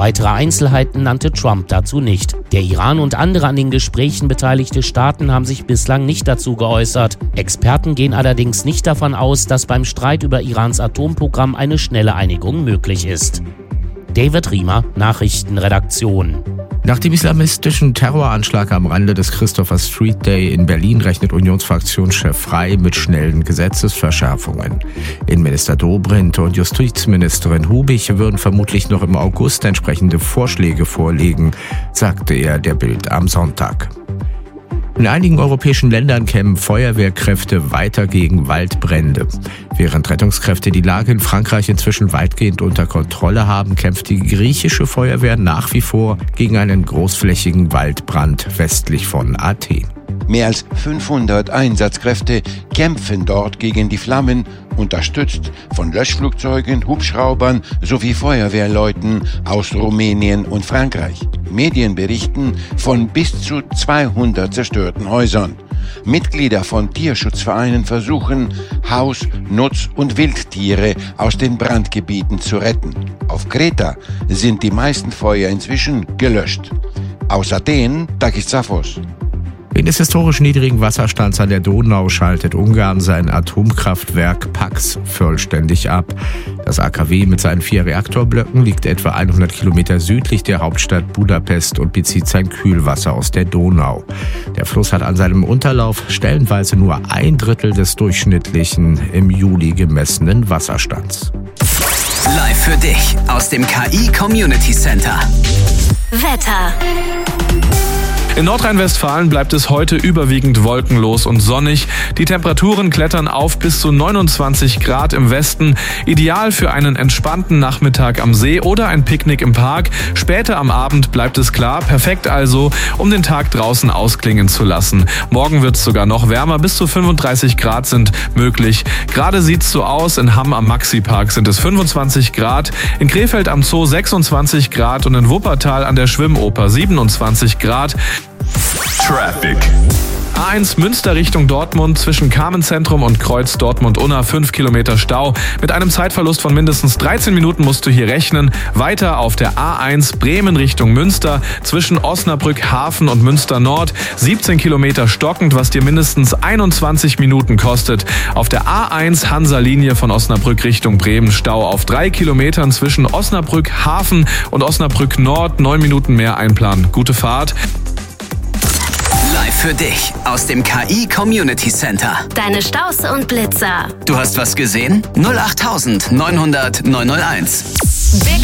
Weitere Einzelheiten nannte Trump dazu nicht. Der Iran und andere an den Gesprächen beteiligte Staaten haben sich bislang nicht dazu geäußert. Experten gehen allerdings nicht davon aus, dass beim Streit über Irans Atomprogramm eine schnelle Einigung möglich ist. David Riemer, Nachrichtenredaktion. Nach dem islamistischen Terroranschlag am Rande des Christopher Street Day in Berlin rechnet Unionsfraktionschef Frey mit schnellen Gesetzesverschärfungen. Innenminister Dobrindt und Justizministerin Hubich würden vermutlich noch im August entsprechende Vorschläge vorlegen, sagte er der Bild am Sonntag. In einigen europäischen Ländern kämpfen Feuerwehrkräfte weiter gegen Waldbrände. Während Rettungskräfte die Lage in Frankreich inzwischen weitgehend unter Kontrolle haben, kämpft die griechische Feuerwehr nach wie vor gegen einen großflächigen Waldbrand westlich von Athen. Mehr als 500 Einsatzkräfte kämpfen dort gegen die Flammen, unterstützt von Löschflugzeugen, Hubschraubern sowie Feuerwehrleuten aus Rumänien und Frankreich. Medien berichten von bis zu 200 zerstörten Häusern. Mitglieder von Tierschutzvereinen versuchen, Haus-, Nutz- und Wildtiere aus den Brandgebieten zu retten. Auf Kreta sind die meisten Feuer inzwischen gelöscht. Aus Athen, Takis Zaphos. Wegen des historisch niedrigen Wasserstands an der Donau schaltet Ungarn sein Atomkraftwerk Paks vollständig ab. Das AKW mit seinen 4 Reaktorblöcken liegt etwa 100 Kilometer südlich der Hauptstadt Budapest und bezieht sein Kühlwasser aus der Donau. Der Fluss hat an seinem Unterlauf stellenweise nur 1/3 des durchschnittlichen im Juli gemessenen Wasserstands. Live für dich aus dem KI Community Center. Wetter. In Nordrhein-Westfalen bleibt es heute überwiegend wolkenlos und sonnig. Die Temperaturen klettern auf bis zu 29 Grad im Westen. Ideal für einen entspannten Nachmittag am See oder ein Picknick im Park. Später am Abend bleibt es klar. Perfekt also, um den Tag draußen ausklingen zu lassen. Morgen wird es sogar noch wärmer. Bis zu 35 Grad sind möglich. Gerade sieht es so aus. In Hamm am Maxi-Park sind es 25 Grad. In Krefeld am Zoo 26 Grad und in Wuppertal an der Schwimmoper 27 Grad. Traffic. A1 Münster Richtung Dortmund zwischen Carmenzentrum und Kreuz Dortmund-Unna 5 Kilometer Stau. Mit einem Zeitverlust von mindestens 13 Minuten musst du hier rechnen. Weiter auf der A1 Bremen Richtung Münster zwischen Osnabrück Hafen und Münster Nord 17 Kilometer stockend, was dir mindestens 21 Minuten kostet. Auf der A1 Hansa-Linie von Osnabrück Richtung Bremen Stau auf 3 Kilometern zwischen Osnabrück Hafen und Osnabrück Nord 9 Minuten mehr einplanen. Gute Fahrt. Live für dich aus dem KI Community Center. Deine Staus und Blitzer. Du hast was gesehen? 08900 901. Big